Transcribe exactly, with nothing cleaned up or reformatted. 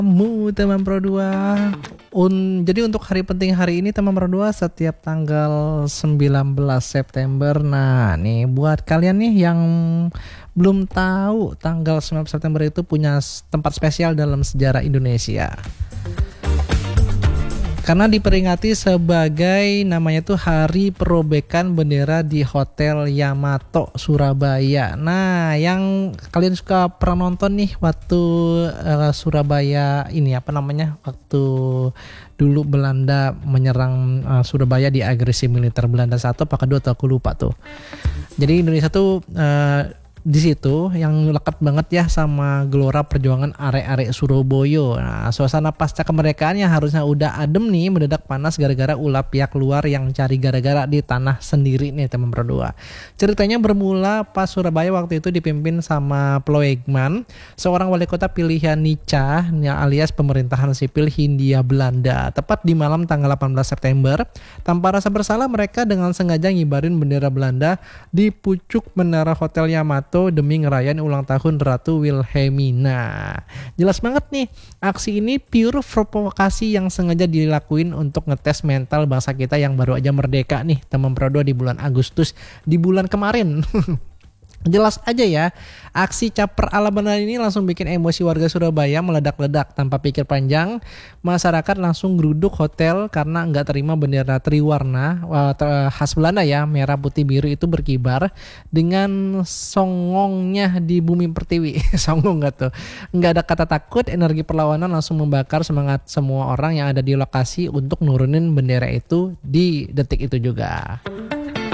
Mu teman Pro dua. Un, jadi untuk hari penting hari ini teman Pro dua setiap tanggal sembilan belas September. Nah, nih buat kalian nih yang belum tahu tanggal sembilan belas September itu punya tempat spesial dalam sejarah Indonesia. Karena diperingati sebagai namanya tuh Hari Perobekan Bendera di Hotel Yamato Surabaya. Nah, yang kalian suka pernah nonton nih waktu uh, Surabaya ini apa namanya? Waktu dulu Belanda menyerang uh, Surabaya di agresi militer Belanda satu apa kedua atau aku lupa tuh. Jadi Indonesia tuh uh, di situ yang lekat banget ya sama gelora perjuangan arek-arek Surabaya. Nah, suasana pasca kemerdekaan yang harusnya udah adem nih mendadak panas gara-gara ulah pihak luar yang cari gara-gara di tanah sendiri nih teman berdua. Ceritanya bermula pas Surabaya waktu itu dipimpin sama Ploegman, seorang wali kota pilihan Nica alias pemerintahan sipil Hindia Belanda. Tepat di malam tanggal delapan belas September, tanpa rasa bersalah mereka dengan sengaja ngibarin bendera Belanda di pucuk menara Hotel Yamato demi ngerayain ulang tahun Ratu Wilhelmina. Jelas banget nih, aksi ini pure provokasi yang sengaja dilakuin untuk ngetes mental bangsa kita yang baru aja merdeka nih teman Pro dua di bulan Agustus di bulan kemarin. Jelas aja ya, aksi caper ala Belanda ini langsung bikin emosi warga Surabaya meledak-ledak. Tanpa pikir panjang, masyarakat langsung geruduk hotel karena nggak terima bendera triwarna khas Belanda ya, merah putih biru itu berkibar dengan songongnya di bumi pertiwi. Songong nggak tuh? Nggak ada kata takut, energi perlawanan langsung membakar semangat semua orang yang ada di lokasi untuk nurunin bendera itu di detik itu juga.